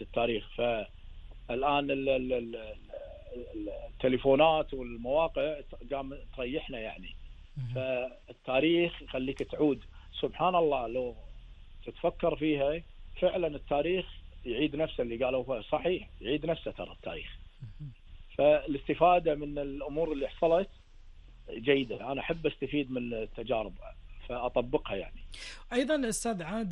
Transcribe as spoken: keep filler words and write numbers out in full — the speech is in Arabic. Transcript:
التاريخ. فالآن التليفونات والمواقع قام تريحنا يعني. فالتاريخ يخليك تعود. سبحان الله لو تتفكر فيها فعلا التاريخ يعيد نفسه، اللي قالوا صحيح يعيد نفسه ترى التاريخ. فالاستفادة من الأمور اللي حصلت جيدة، أنا أحب أستفيد من التجارب فأطبقها يعني. أيضا أستاذ عادل